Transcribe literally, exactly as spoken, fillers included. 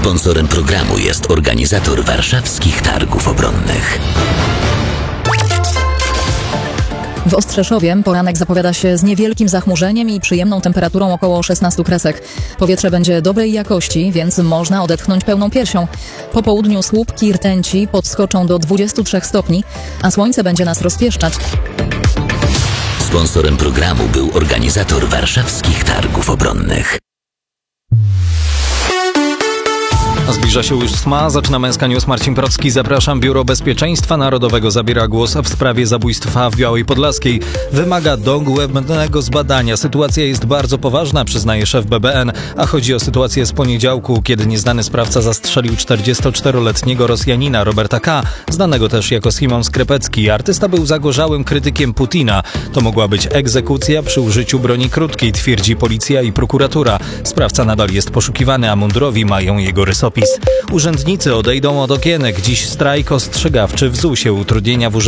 Sponsorem programu jest organizator warszawskich targów obronnych. W Ostrzeszowie poranek zapowiada się z niewielkim zachmurzeniem i przyjemną temperaturą około szesnaście kresek. Powietrze będzie dobrej jakości, więc można odetchnąć pełną piersią. Po południu słupki rtęci podskoczą do dwudziestu trzech stopni, a słońce będzie nas rozpieszczać. Sponsorem programu był organizator warszawskich targów obronnych. Zbliża się już ósma, zaczyna Męska News. Marcin Procki, zapraszam. Biuro Bezpieczeństwa Narodowego zabiera głos w sprawie zabójstwa w Białej Podlaskiej. Wymaga dogłębnego zbadania. Sytuacja jest bardzo poważna, przyznaje szef B B N, a chodzi o sytuację z poniedziałku, kiedy nieznany sprawca zastrzelił czterdziestoczteroletniego Rosjanina Roberta K., znanego też jako Simon Skrzepecki. Artysta był zagorzałym krytykiem Putina. To mogła być egzekucja przy użyciu broni krótkiej, twierdzi policja i prokuratura. Sprawca nadal jest poszukiwany, a mundurowi mają jego rysopis. Urzędnicy odejdą od okienek. Dziś strajk ostrzegawczy w zusie. Utrudnienia w